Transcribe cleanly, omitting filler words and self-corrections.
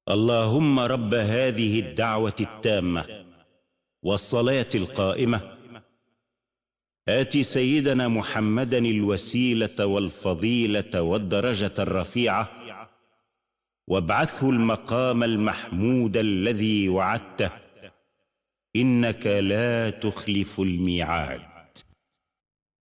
اللهم رب هذه الدعوة التامة والصلاة القائمة آت سيدنا محمدا الوسيلة والفضيلة والدرجة الرفيعة وابعثه المقام المحمود الذي وعدته إنك لا تخلف الميعاد.